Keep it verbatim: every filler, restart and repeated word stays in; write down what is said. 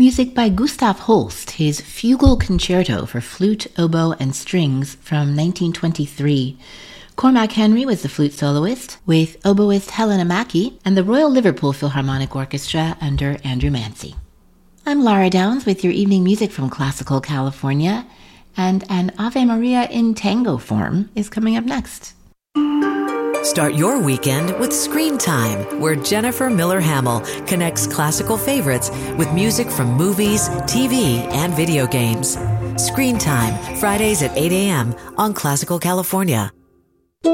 music by Gustav Holst, his Fugal Concerto for flute, oboe, and strings from nineteen twenty-three. Cormac Henry was the flute soloist, with oboist Helena Mackey and the Royal Liverpool Philharmonic Orchestra under Andrew Mancy. I'm Lara Downs with your evening music from Classical California, and an Ave Maria in tango form is coming up next. Start your weekend with Screen Time, where Jennifer Miller Hamill connects classical favorites with music from movies, T V, and video games. Screen Time, Fridays at eight a.m. on Classical California.